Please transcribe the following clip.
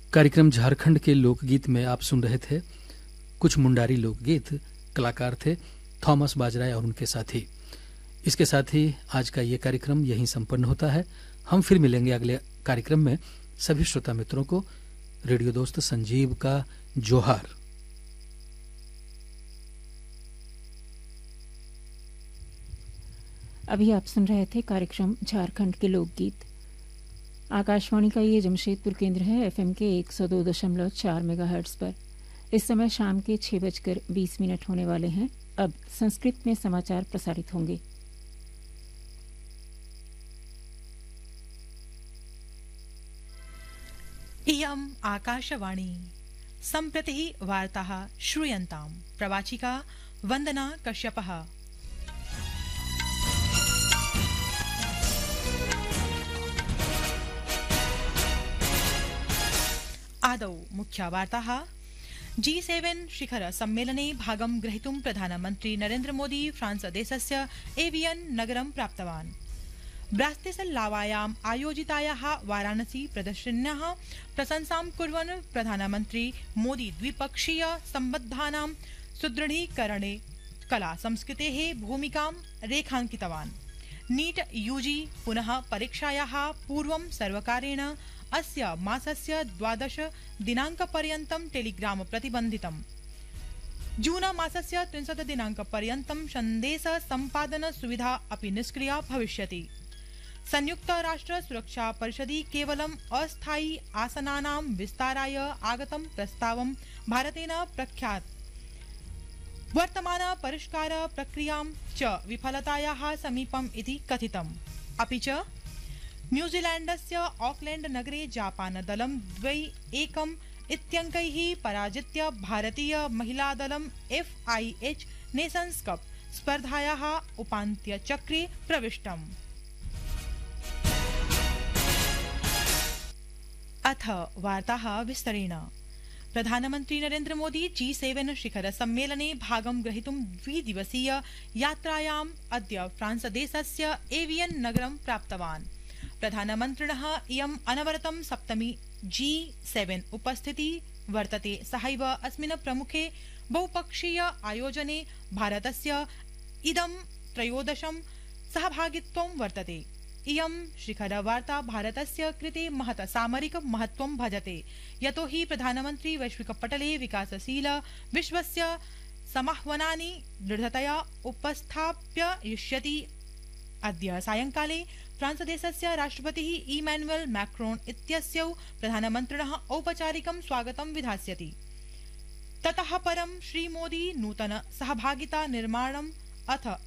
कार्यक्रम झारखंड के लोकगीत में आप सुन रहे थे कुछ मुंडारी लोकगीत। कलाकार थे थॉमस बाजराय और उनके साथी। इसके साथ ही आज का ये कार्यक्रम यहीं संपन्न होता है। हम फिर मिलेंगे अगले कार्यक्रम में। सभी श्रोता मित्रों को रेडियो दोस्त संजीव का जोहार। अभी आप सुन रहे थे कार्यक्रम झारखंड के लोकगीत। आकाशवाणी का ये जमशेदपुर केंद्र है एफएम के 102.4 मेगाहर्ट्ज पर। इस समय शाम के 6:20 होने वाले हैं। अब संस्कृत में समाचार प्रसारित होंगे। इयम् आकाशवाणी। सम्प्रति वार्ताः श्रूयन्ताम्। प्रवाचिका वन्दना कश्यपः। आदौ मुख्यवार्ताः। G7 शिखर सम्मेलने भागं ग्रहीतुं प्रधानमन्त्री नरेन्द्र मोदी फ्रांस देशस्य एवियन नगरं प्राप्तवान्। ब्रास्टिस्लावायाम् आयोजितायाः वाराणसी प्रदर्शन्याः प्रशंसां कुर्वन् प्रधानमन्त्री मोदी द्विपक्षीय सम्बन्धानां सुदृढीकरणे कला संस्कृतेः भूमिकां रेखाङ्कितवान्। नीट यूजी पुनः परीक्षायाः पूर्वं सर्वकारेण अस्य मासस्य 12 दिनाङ्कपर्यन्तं टेलीग्राम प्रतिबन्धितम्। जून मासस्य 30 दिनाङ्कपर्यन्तं सन्देश सम्पादन सुविधा अपि निष्क्रिया भविष्यति। संयुक्त राष्ट्र सुरक्षा परिषदि केवलम् अस्थायी आसनानां विस्ताराय आगतं प्रस्तावं भारतेन प्रख्यात्। वर्तमान परिष्कार प्रक्रियां च विफलतायाः समीपम् इति कथितम्। अपि च न्यूजीलैण्डस्य ऑकलैण्ड नगरे जापान दलं 2-1 इत्यङ्कैः पराजित्य भारतीय महिला दलं FIH नेशन्स कप स्पर्धायाः उपान्त्यचक्रे प्रविष्टम्। अथ वार्ताः विस्तरेण। प्रधानमन्त्री नरेन्द्र मोदी G7 शिखर सम्मेलने भागं ग्रहीतुं द्विदिवसीय यात्रायाम् अद्य फ्रांस देशस्य एवियन नगरं प्राप्तवान्। प्रधानमन्त्रिणः इयम् अनवरतं सप्तमी G7 उपस्थितिः वर्तते। सहैव अस्मिन् प्रमुखे बहुपक्षीय आयोजने भारतस्य इदं 13 सहभागित्वं वर्तते। इयं शिखरवार्ता भारतस्य कृते महत् सामरिक महत्वं भजते, यतो हि प्रधानमन्त्री वैश्विकपटले विकासशील विश्वस्य समाह्वानानि दृढतया उपस्थापयिष्यति। अद्य सायंकाले फ्रांस देशस्य राष्ट्रपतिः इमैनुअल मैक्रोन इत्यस्यौ प्रधानमन्त्रिणः औपचारिकं स्वागतं विधास्यति। ततः परं श्रीमोदी नूतन सहभागिता निर्माणम् अथ